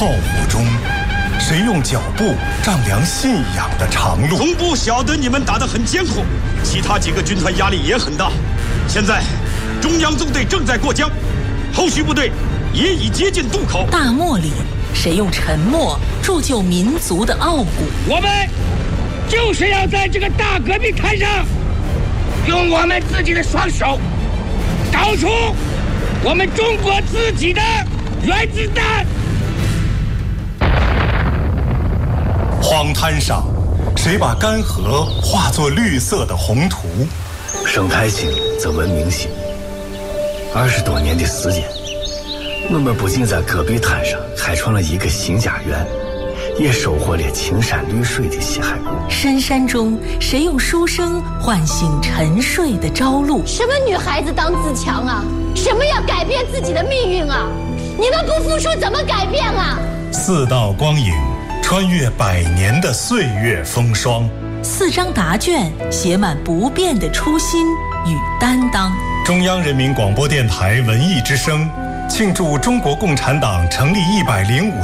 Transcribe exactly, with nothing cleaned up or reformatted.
炮火中，谁用脚步丈量信仰的长路？ 总部晓得你们打得很艰苦，其他几个军团压力也很大。现在，中央纵队正在过江，后续部队也已接近渡口。 大漠里，谁用沉默铸就民族的傲骨？ 我们就是要在这个大革命台上，用我们自己的双手，搞出我们中国自己的原子弹。 荒滩上，谁把干涸化作绿色的宏图？ 生态性则文明性。二十多年的时间，我们不仅在戈壁滩上开创了一个新家园，也收获了青山绿水的西海固。 深山中，谁用书声唤醒沉睡的朝露？ 什么女孩子当自强啊？什么要改变自己的命运啊？你们不付出怎么改变啊？ 四道光影，穿越百年的岁月风霜。 四张答卷写满不变的初心与担当。 中央人民广播电台文艺之声庆祝中国共产党成立一百零五